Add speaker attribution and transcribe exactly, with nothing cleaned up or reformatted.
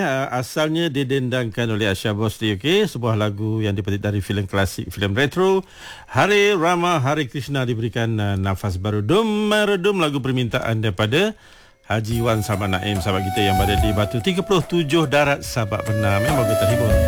Speaker 1: uh, asalnya didendangkan oleh Asha Bhosle, okey, sebuah lagu yang dipetik dari filem klasik, filem retro. Hare Rama Hare Krishna diberikan uh, nafas baru. Dum meredum, lagu permintaan daripada Haji Wan Samad Naim, sahabat kita yang berada di Batu tiga puluh tujuh Darat Sabak Pernah. Memang kita terhibur.